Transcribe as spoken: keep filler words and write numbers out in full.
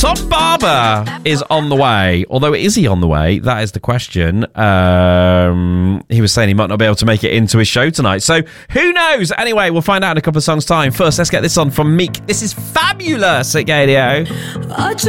Don Barber is on the way. Although, is he on the way? That is the question. Um, he was saying he might not be able to make it into his show tonight. So, who knows? Anyway, we'll find out in a couple of songs' time. First, let's get this on from Meek. This is Fabulous at Gadio.